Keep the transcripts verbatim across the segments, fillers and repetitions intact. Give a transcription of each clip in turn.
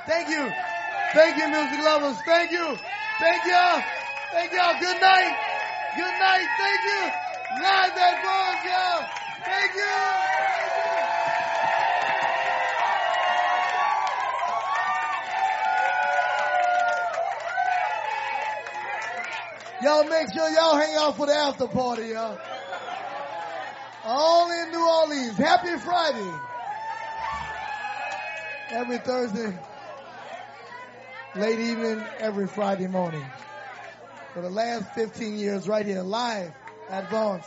Thank you. Thank you, music lovers. Thank you. Thank y'all. Thank y'all. Good night. Good night. Thank you. Live at Vaughns, y'all. Thank you. Y'all make sure y'all hang out for the after party, y'all. All in New Orleans. Happy Friday. Every Thursday, late evening, every Friday morning. For the last fifteen years right here live at Vaughns.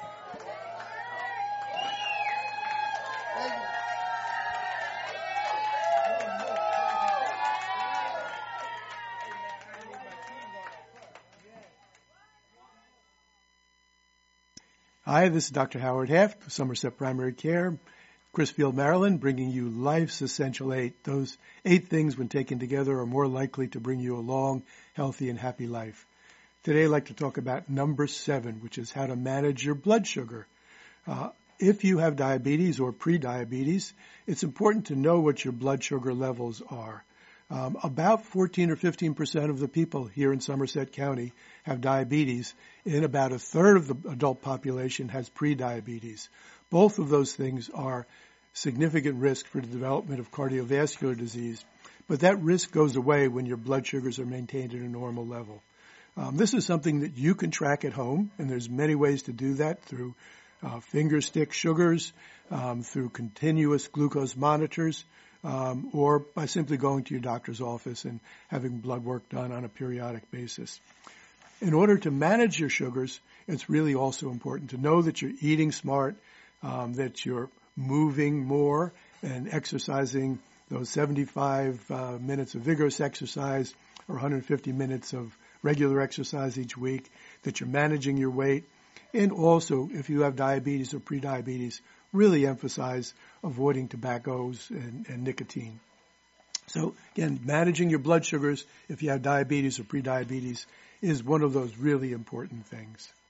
Hi, this is Doctor Howard Heft, Somerset Primary Care, Crisfield, Maryland, bringing you Life's Essential Eight. Those eight things, when taken together, are more likely to bring you a long, healthy, and happy life. Today, I'd like to talk about number seven, which is how to manage your blood sugar. Uh, if you have diabetes or pre-diabetes, it's important to know what your blood sugar levels are. Um, about fourteen or fifteen percent of the people here in Somerset County have diabetes, and about a third of the adult population has pre-diabetes. Both of those things are significant risk for the development of cardiovascular disease, but that risk goes away when your blood sugars are maintained at a normal level. Um, this is something that you can track at home, and there's many ways to do that through uh, finger stick sugars, um, through continuous glucose monitors, um, or by simply going to your doctor's office and having blood work done on a periodic basis. In order to manage your sugars, it's really also important to know that you're eating smart, um, that you're moving more and exercising those seventy-five uh, minutes of vigorous exercise or one hundred fifty minutes of regular exercise each week, that you're managing your weight, and also, if you have diabetes or prediabetes, really emphasize avoiding tobaccos and, and nicotine. So again, managing your blood sugars if you have diabetes or prediabetes is one of those really important things.